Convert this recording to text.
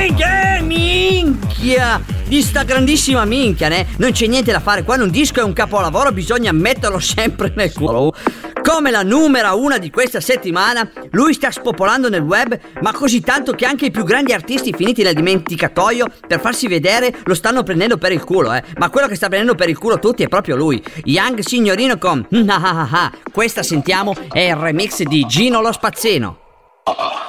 Minchia! Di sta grandissima minchia, né? Non c'è niente da fare, quando un disco è un capolavoro bisogna metterlo sempre nel culo. Come la numero 1 di questa settimana, lui sta spopolando nel web, ma così tanto che anche i più grandi artisti finiti nel dimenticatoio per farsi vedere lo stanno prendendo per il culo, Ma quello che sta prendendo per il culo tutti è proprio lui, Young Signorino con Questa sentiamo è il remix di Gino lo Spazzino.